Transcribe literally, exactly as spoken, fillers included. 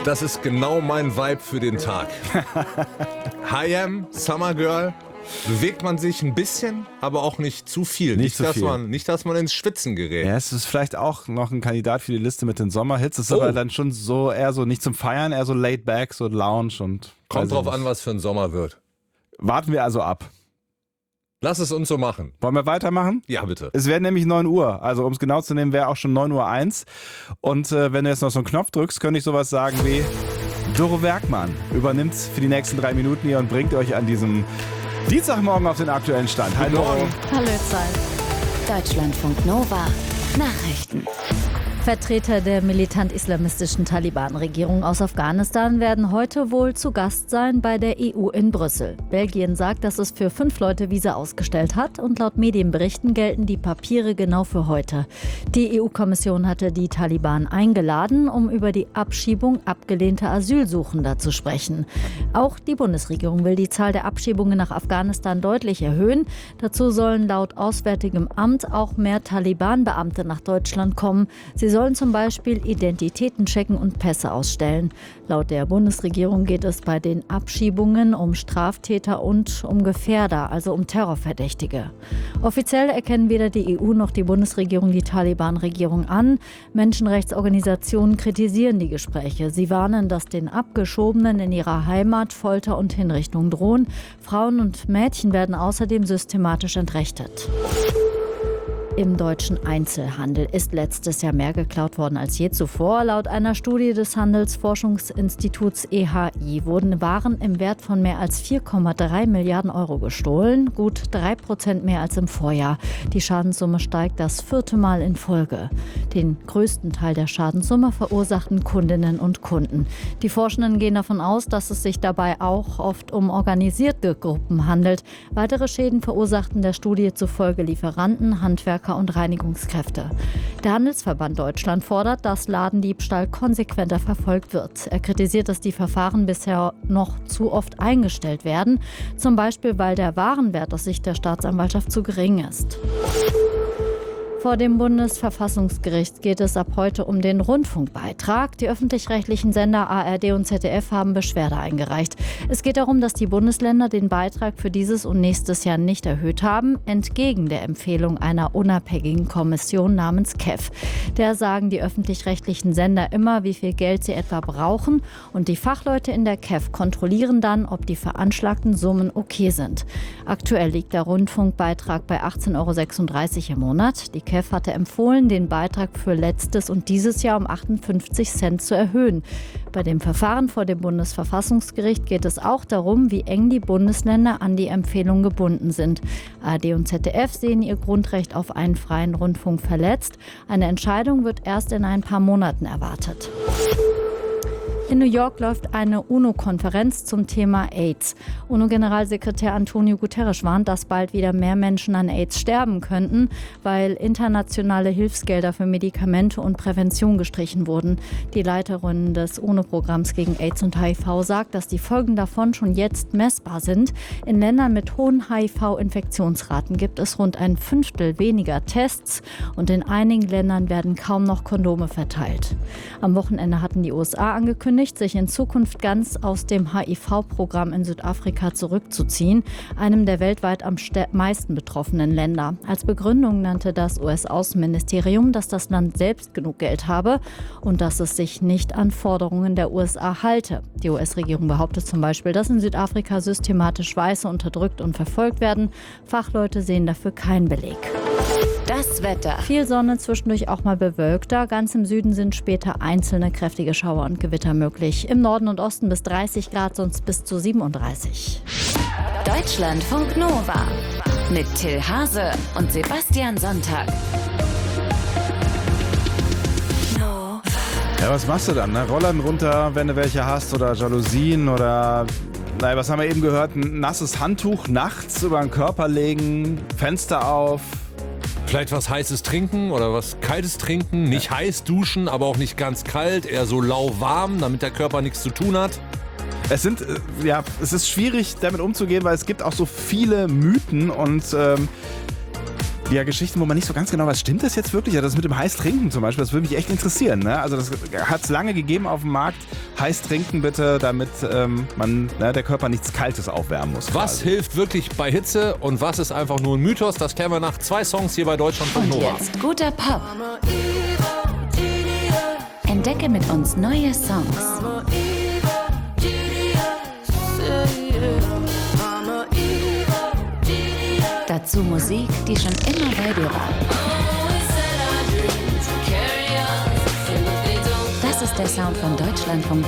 Das ist genau mein Vibe für den Tag. H I M, Summer Girl. Bewegt man sich ein bisschen, aber auch nicht zu viel. Nicht Nicht, zu dass, viel. Man, nicht dass man ins Schwitzen gerät. Ja, es ist vielleicht auch noch ein Kandidat für die Liste mit den Sommerhits. Ist Oh. aber dann schon so eher so nicht zum Feiern, eher so laid back, so Lounge und. Kommt drauf an, was für ein Sommer wird. Warten wir also ab. Lass es uns so machen. Wollen wir weitermachen? Ja, bitte. Es wäre nämlich neun Uhr. Also um es genau zu nehmen, wäre auch schon neun Uhr eins. Und äh, wenn du jetzt noch so einen Knopf drückst, könnte ich sowas sagen wie: Doro Werkmann übernimmt für die nächsten drei Minuten hier und bringt euch an diesem Dienstagmorgen auf den aktuellen Stand. Hi, Doro. Hallo Zeit. Deutschlandfunk Nova. Nachrichten. Vertreter der militant-islamistischen Taliban-Regierung aus Afghanistan werden heute wohl zu Gast sein bei der E U in Brüssel. Belgien sagt, dass es für fünf Leute Visa ausgestellt hat und laut Medienberichten gelten die Papiere genau für heute. Die E U-Kommission hatte die Taliban eingeladen, um über die Abschiebung abgelehnter Asylsuchender zu sprechen. Auch die Bundesregierung will die Zahl der Abschiebungen nach Afghanistan deutlich erhöhen. Dazu sollen laut Auswärtigem Amt auch mehr Taliban-Beamte nach Deutschland kommen. Sie sollen zum Beispiel Identitäten checken und Pässe ausstellen. Laut der Bundesregierung geht es bei den Abschiebungen um Straftäter und um Gefährder, also um Terrorverdächtige. Offiziell erkennen weder die E U noch die Bundesregierung die Taliban-Regierung an. Menschenrechtsorganisationen kritisieren die Gespräche. Sie warnen, dass den Abgeschobenen in ihrer Heimat Folter und Hinrichtung drohen. Frauen und Mädchen werden außerdem systematisch entrechtet. Im deutschen Einzelhandel ist letztes Jahr mehr geklaut worden als je zuvor. Laut einer Studie des Handelsforschungsinstituts E H I wurden Waren im Wert von mehr als vier Komma drei Milliarden Euro gestohlen, gut drei Prozent mehr als im Vorjahr. Die Schadenssumme steigt das vierte Mal in Folge. Den größten Teil der Schadenssumme verursachten Kundinnen und Kunden. Die Forschenden gehen davon aus, dass es sich dabei auch oft um organisierte Gruppen handelt. Weitere Schäden verursachten der Studie zufolge Lieferanten, Handwerker und Reinigungskräfte. Der Handelsverband Deutschland fordert, dass Ladendiebstahl konsequenter verfolgt wird. Er kritisiert, dass die Verfahren bisher noch zu oft eingestellt werden, zum Beispiel weil der Warenwert aus Sicht der Staatsanwaltschaft zu gering ist. Vor dem Bundesverfassungsgericht geht es ab heute um den Rundfunkbeitrag. Die öffentlich-rechtlichen Sender A R D und Z D F haben Beschwerde eingereicht. Es geht darum, dass die Bundesländer den Beitrag für dieses und nächstes Jahr nicht erhöht haben, entgegen der Empfehlung einer unabhängigen Kommission namens K E F. Der sagen die öffentlich-rechtlichen Sender immer, wie viel Geld sie etwa brauchen, und die Fachleute in der K E F kontrollieren dann, ob die veranschlagten Summen okay sind. Aktuell liegt der Rundfunkbeitrag bei achtzehn Euro sechsunddreißig im Monat. Die K E F hatte empfohlen, den Beitrag für letztes und dieses Jahr um achtundfünfzig Cent zu erhöhen. Bei dem Verfahren vor dem Bundesverfassungsgericht geht es auch darum, wie eng die Bundesländer an die Empfehlung gebunden sind. A R D und Z D F sehen ihr Grundrecht auf einen freien Rundfunk verletzt. Eine Entscheidung wird erst in ein paar Monaten erwartet. In New York läuft eine UNO-Konferenz zum Thema AIDS. UNO-Generalsekretär Antonio Guterres warnt, dass bald wieder mehr Menschen an AIDS sterben könnten, weil internationale Hilfsgelder für Medikamente und Prävention gestrichen wurden. Die Leiterin des UNO-Programms gegen AIDS und H I V sagt, dass die Folgen davon schon jetzt messbar sind. In Ländern mit hohen H I V-Infektionsraten gibt es rund ein Fünftel weniger Tests und in einigen Ländern werden kaum noch Kondome verteilt. Am Wochenende hatten die U S A angekündigt, sich in Zukunft ganz aus dem H I V-Programm in Südafrika zurückzuziehen, einem der weltweit am meisten betroffenen Länder. Als Begründung nannte das U S-Außenministerium, dass das Land selbst genug Geld habe und dass es sich nicht an Forderungen der U S A halte. Die U S-Regierung behauptet zum Beispiel, dass in Südafrika systematisch Weiße unterdrückt und verfolgt werden. Fachleute sehen dafür keinen Beleg. Das Wetter. Viel Sonne, zwischendurch auch mal bewölkter. Ganz im Süden sind später einzelne kräftige Schauer und Gewitter möglich. Im Norden und Osten bis dreißig Grad, sonst bis zu siebenunddreißig. Deutschlandfunk Nova mit Till Hase und Sebastian Sonntag. Ja, was machst du dann? Ne? Rollern runter, wenn du welche hast, oder Jalousien oder, naja, was haben wir eben gehört? Ein nasses Handtuch nachts über den Körper legen, Fenster auf. Vielleicht was Heißes trinken oder was Kaltes trinken. Nicht heiß duschen, aber auch nicht ganz kalt. Eher so lauwarm, damit der Körper nichts zu tun hat. Es sind, äh, ja, es ist schwierig, damit umzugehen, weil es gibt auch so viele Mythen und ähm, ja, Geschichten, wo man nicht so ganz genau weiß, stimmt das jetzt wirklich? Ja, das mit dem Heißtrinken zum Beispiel, das würde mich echt interessieren. Ne? Also das hat es lange gegeben auf dem Markt. Heiß trinken bitte, damit ähm, man, ne, der Körper nichts Kaltes aufwärmen muss. Was quasi. hilft wirklich bei Hitze und was ist einfach nur ein Mythos? Das klären wir nach zwei Songs hier bei Deutschland von Und Nova. jetzt guter Pop. Entdecke mit uns neue Songs. Dazu Musik, die schon immer bei dir war. Das ist der Sound von Deutschlandfunk